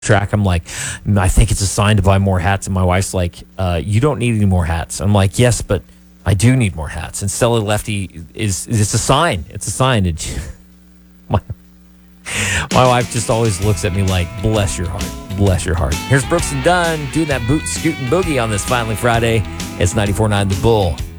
track. I'm like, I think it's a sign to buy more hats. And my wife's like, you don't need any more hats. I'm like, yes, but I do need more hats. And Stella Lefty it's a sign. It's a sign. My wife just always looks at me like, bless your heart. Bless your heart. Here's Brooks and Dunn doing that boot scooting boogie on this Finally Friday. It's 94.9 The Bull.